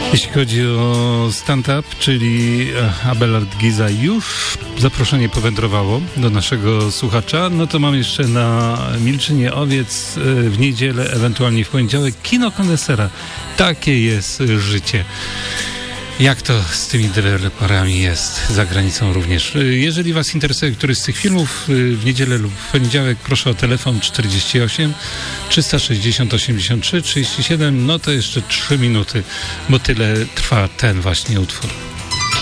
Jeśli chodzi o stand-up, czyli Abelard Giza, już zaproszenie powędrowało do naszego słuchacza, no to mam jeszcze na Milczynie Owiec w niedzielę, ewentualnie w poniedziałek, kino konesera. Takie jest życie. Jak to z tymi deweloperami jest za granicą również. Jeżeli Was interesuje któryś z tych filmów, w niedzielę lub w poniedziałek proszę o telefon 48 360 83 37, no to jeszcze 3 minuty, bo tyle trwa ten właśnie utwór.